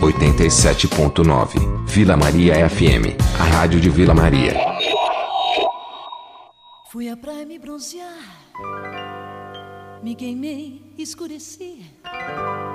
87.9. Vila Maria FM, a rádio de Vila Maria. Fui à praia me bronzear, me queimei, escureci.